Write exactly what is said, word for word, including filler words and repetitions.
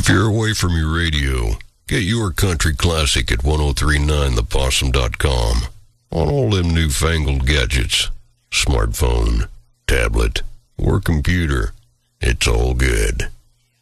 If you're away from your radio, get your country classic at ten thirty-nine the possum dot com on all them newfangled gadgets, smartphone, tablet, or computer. It's all good.